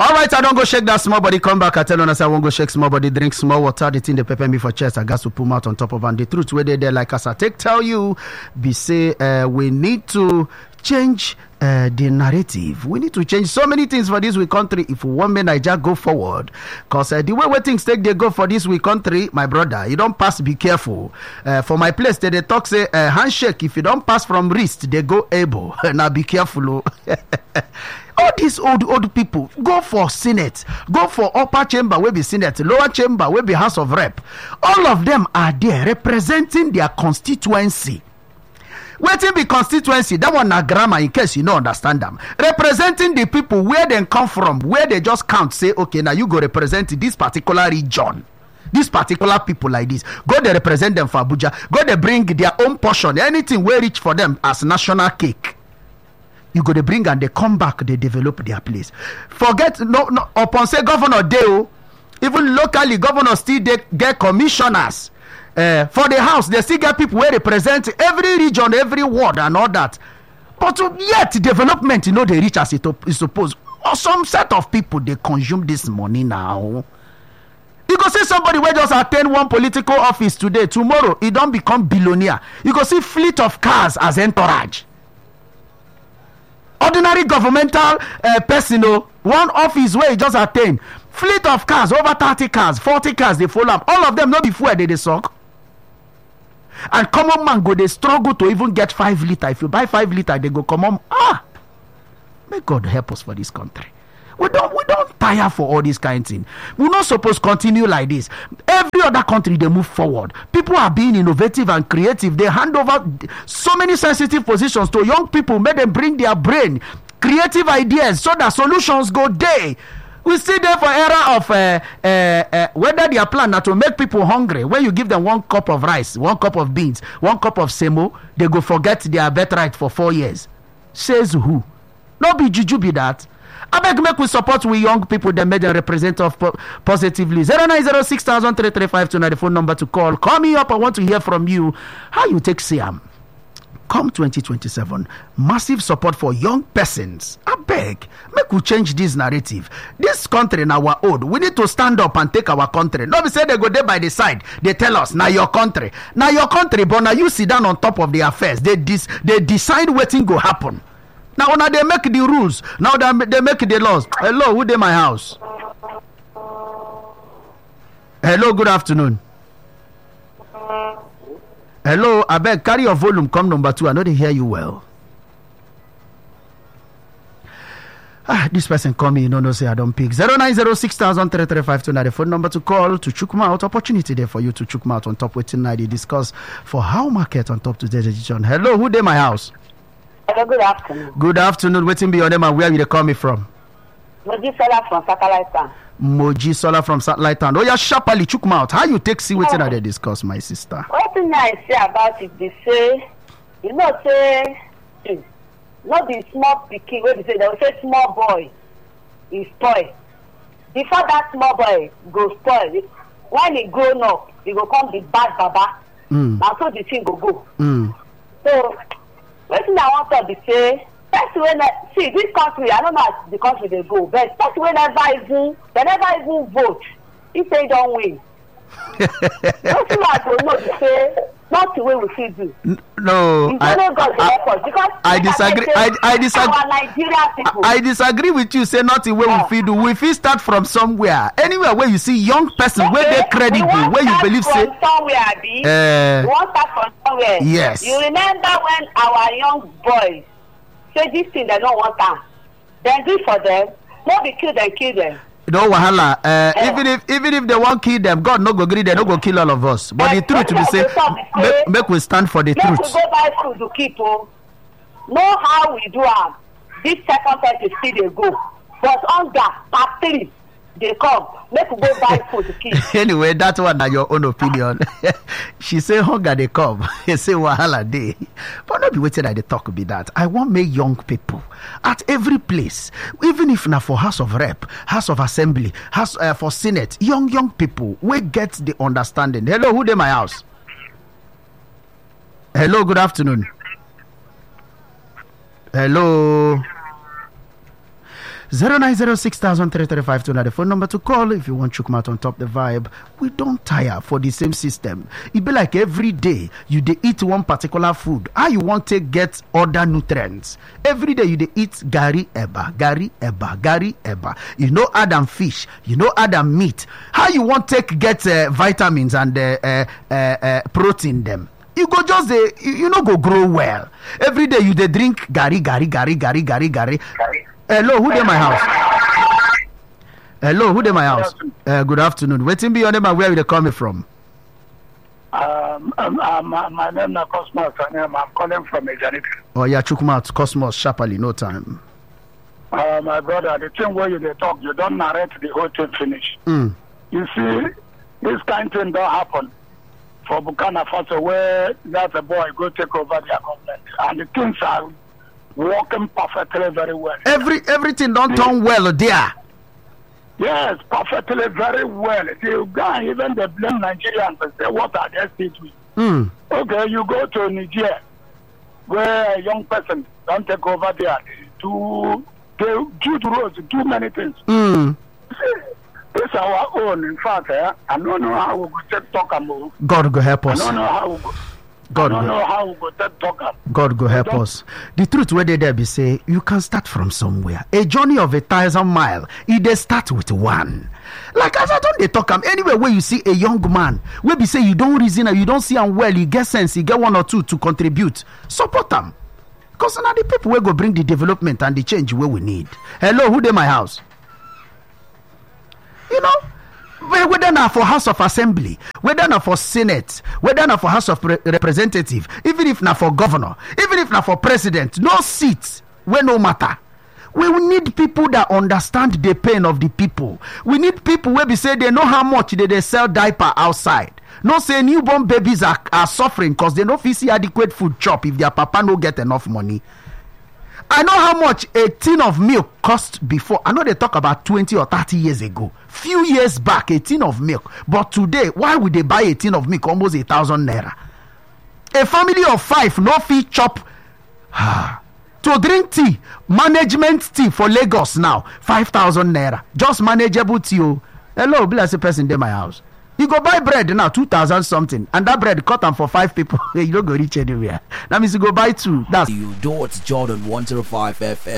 All right, I don't go shake that small body. Come back. I tell you, I won't go shake small body. Drink small water. The thing they pepper me for chest. I got to put mouth on top of. And the truth where they there, like as I tell you, be say we need to change the narrative. We need to change so many things for this we country if we want Nigeria go forward. Because the way things take they go for this we country, my brother, you don't pass, be careful. For my place, they talk say handshake. If you don't pass from wrist, they go able. Now be careful. All these old people go for Senate, go for upper chamber, will be Senate, lower chamber, will be House of Rep. All of them are there representing their constituency. Waiting be constituency, that one na grammar in case you don't understand them. Representing the people where they come from, where they just count, say, okay, now you go represent this particular region. These particular people like this, go they represent them for Abuja, go they bring their own portion, anything we reach for them as national cake. You go to bring and they come back, they develop their place. Forget no upon say governor Deo, even locally governors still they get commissioners for the house. They still get people where represent every region, every ward and all that. But yet development, they reach as it is supposed. Or some set of people they consume this money now. You go see somebody where just attend one political office today, tomorrow he don't become billionaire. You go see fleet of cars as entourage. Ordinary governmental person, one office where he just attain fleet of cars, over 30 cars, 40 cars, they follow up. All of them not before they suck. And common man go, they struggle to even get 5 liter. If you buy 5 liter, they go come on. May God help us for this country. We don't tire for all this kind of thing. We're not supposed to continue like this. Every other country, they move forward. People are being innovative and creative. They hand over so many sensitive positions to young people, make them bring their brain, creative ideas, so that solutions go there. We see there for era of whether their plan not to make people hungry. When you give them 1 cup of rice, 1 cup of beans, 1 cup of semo, they go forget their birthright for 4 years. Says who? No be juju be that. I beg make we support we young people that made them represent of positively. 0906-335 the phone number to call. Call me up. I want to hear from you. How you take Siam? Come 2027, massive support for young persons. I beg, make we change this narrative. This country now our own. We need to stand up and take our country. Nobody say they go there by the side. They tell us now your country, but now you sit down on top of the affairs. They decide what thing go happen. Now they make the rules. Now they make the laws. Hello, who dey my house? Hello, good afternoon. Hello, I beg, carry your volume, come number 2. I know they hear you well. This person call me, no, say I don't pick. 0906-335 the phone number to call to chook out. Opportunity there for you to chook out on top waiting night. They discuss for how market on top today's edition. Hello, who dey my house? Hello, good afternoon. Good afternoon. Waiting be your name and where you they call me from? Moji Sola from Satellite Town. Moji Sola from Satellite Town. Oh, yeah, sharply chook mouth. How you take see waiting they discuss, my sister? What thing I say about it, they say, not the small pikin, what they say, they will say small boy is spoil. Before that small boy go spoil, when he grown up, he go come the bad baba. And so the thing go go. So, what thing I want to be say, first when see this country, I don't know how the country they go, but first they never even vote if they don't win. Don't you I don't know to say not the way we should do. No, I disagree. I disagree. Our Nigerian people. I disagree with you. Say not the way we feel do. We feel start from somewhere. Anywhere where you see young person where they credible, where you believe say. Somewhere, we want start from somewhere. Yes. You remember when our young boys say this thing they don't want them, then do it for them. Not be kill them. No wahala. Even if they won't kill them, God no go agree. They no go kill all of us. But the truth to be say, make we stand for the truth. Let's go buy food to keep. Know how we do am. This second time is still they go, but under part 3 they come. Make we go buy food to keep. Anyway, that one na your own opinion. She say hunger they come. He say wahala dey. But not be waiting at the talk be that. I want make young people at every place, even if na for House of Rep, House of Assembly, House for Senate, young people we get the understanding. Hello, who dey my house? Hello, good afternoon. Hello. 0906-335 na the phone number to call if you want Chukwumat on top the vibe. We don't tire for the same system. It be like every day you dey eat one particular food. How you want to get other nutrients? Every day you dey eat gari eba. You know add am fish. You know add am meat. How you want to get vitamins and protein them? You go just you no go grow well. Every day you dey drink gari. Hello, who dey my house? Good afternoon. Wetin be your name and where you dey coming from? My name is Cosmos. I'm calling from Ejanike. Oh yeah, Chukwumat, Cosmos, sharply, no time. My brother, the thing where you dey talk, you don't narrate the whole thing finish. You see, this kind of thing don't happen for Burkina Faso where that a boy go take over their government, and the things are working perfectly very well. Everything don't turn well there. Yes, perfectly very well. You can even they blame Nigerians and say, what are they still doing? Okay, you go to Niger where a young person don't take over there to do roads, do many things. It's our own, in fact. I don't know how we go take talk and move. God go help us. I don't know how we go. God go help us. The truth where they there be say you can start from somewhere. A journey of 1,000 miles, it dey start with one. Like as I don't they talk anywhere where you see a young man where be say you don't reason or you don't see him well, you get sense, you get one or two to contribute. Support them. Because now the people will go bring the development and the change where we need. Hello, who dey my house? You know, whether not for House of Assembly, whether not for Senate, whether not for House of Representative, even if not for governor, even if not for president, no seats, where no matter. We will need people that understand the pain of the people. We need people where we say they know how much they sell diaper outside. No say newborn babies are suffering because they don't see adequate food chop if their papa no get enough money. I know how much a tin of milk cost before. I know they talk about 20 or 30 years ago. Few years back, a tin of milk. But today, why would they buy a tin of milk almost 1,000 naira? A family of 5 no fee chop to drink tea, management tea for Lagos now, 5,000 naira. Just manageable tea. Hello, bless a person in my house. You go buy bread now, 2,000 something, and that bread cut them for 5 people. You don't go reach anywhere. That means you go buy 2. That's you do it's Jordan 105 FM.